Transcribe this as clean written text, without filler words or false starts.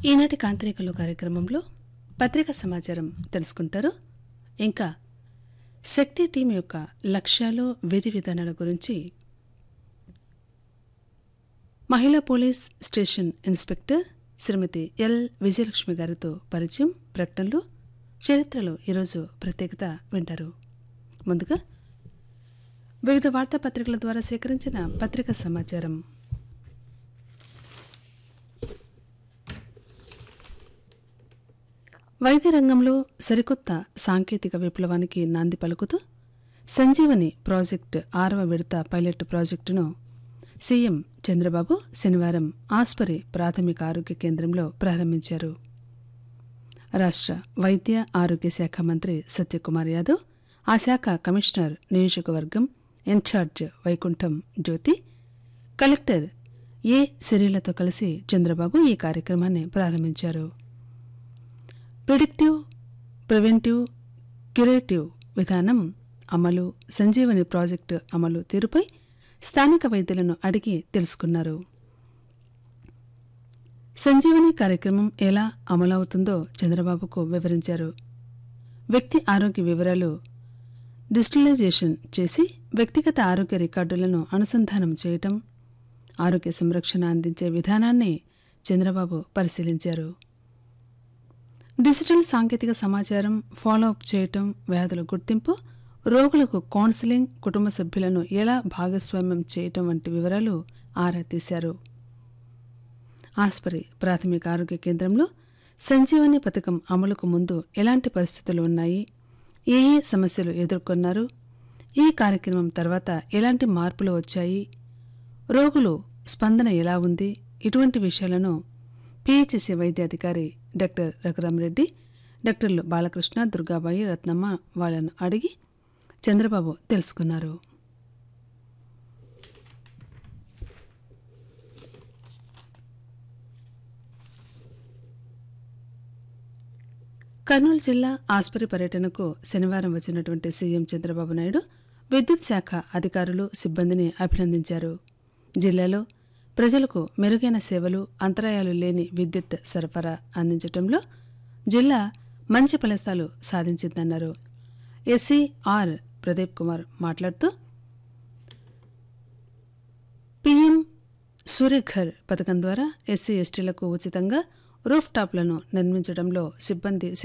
ఈనాటి కాంతరికలు కార్యక్రమంలో పత్రికా సమాచారం తెలుసుకుంటారు. ఇంకా శక్తి టీం యొక్క లక్ష్యాలు, విధి విధానాల గురించి మహిళా పోలీస్ స్టేషన్ ఇన్స్పెక్టర్ శ్రీమతి ఎల్ విజయలక్ష్మి గారితో పరిచయం, ప్రకటనలు, చరిత్రలో ఈరోజు ప్రత్యేకత వింటారు. ముందుగా వివిధ వార్తాపత్రికల ద్వారా సేకరించిన పత్రికా సమాచారం. వైద్య రంగంలో సరికొత్త సాంకేతిక విప్లవానికి నాంది పలుకుతూ సంజీవని ప్రాజెక్టు 6వ విడత పైలట్ ప్రాజెక్టును సీఎం చంద్రబాబు శనివారం ఆస్పరి ప్రాథమిక ఆరోగ్య కేంద్రంలో ప్రారంభించారు. రాష్ట్ర వైద్య ఆరోగ్య శాఖ మంత్రి సత్యకుమార్ యాదవ్, ఆ శాఖ కమిషనర్ నియోజకవర్గం ఇన్ఛార్జ్ వైకుంఠం జ్యోతి, కలెక్టర్ ఏ సిరిలతో కలిసి చంద్రబాబు ఈ కార్యక్రమాన్ని ప్రారంభించారు. ప్రిడిక్టివ్, ప్రివెంటివ్, క్యూరేటివ్ విధానం అమలు, సంజీవని ప్రాజెక్టు అమలు తీరుపై స్థానిక వైద్యులను అడిగి తెలుసుకున్నారు. సంజీవని కార్యక్రమం ఎలా అమలవుతుందో చంద్రబాబుకు వివరించారు. వ్యక్తి ఆరోగ్య వివరాలు డిజిటలైజేషన్ చేసి వ్యక్తిగత ఆరోగ్య రికార్డులను అనుసంధానం చేయటం, ఆరోగ్య సంరక్షణ అందించే విధానాన్ని చంద్రబాబు పరిశీలించారు. డిజిటల్ సాంకేతిక సమాచారం ఫాలో అప్ చేయటం, వ్యాధుల గుర్తింపు, రోగులకు కౌన్సిలింగ్, కుటుంబ సభ్యులను ఎలా భాగస్వామ్యం చేయటం వంటి వివరాలు ఆరా తీశారు. ఆస్పరి ప్రాథమిక ఆరోగ్య కేంద్రంలో సంజీవని పథకం అమలుకు ముందు ఎలాంటి పరిస్థితులు ఉన్నాయి, ఏ ఏ సమస్యలు ఎదుర్కొన్నారు, ఈ కార్యక్రమం తర్వాత ఎలాంటి మార్పులు వచ్చాయి, రోగులు స్పందన ఎలా ఉంది, ఇటువంటి విషయాలను పిహెచ్సి వైద్యాధికారి డాక్టర్ రఘురామరెడ్డి, డాక్టర్లు బాలకృష్ణ, దుర్గాబాయి, రత్నమ్మ వాళ్లను అడిగి చంద్రబాబు తెలుసుకున్నారు. కర్నూలు జిల్లా ఆస్పరి పర్యటనకు శనివారం వచ్చినటువంటి సీఎం చంద్రబాబు నాయుడు విద్యుత్ శాఖ అధికారులు, సిబ్బందిని అభినందించారు. జిల్లాలో ప్రజలకు మెరుగైన సేవలు, అంతరాయాలు లేని విద్యుత్ సరఫరా అందించడంలో జిల్లా మంచి ఫలితాలు సాధించిందన్నారు. ఎస్సీ ఆర్ ప్రదీప్ కుమార్ మాట్లాడుతూ పీఎం సూర్యఘర్ పథకం ద్వారా ఎస్సీ ఎస్టీలకు ఉచితంగా రూఫ్ టాప్లను నిర్మించడంలో సిబ్బంది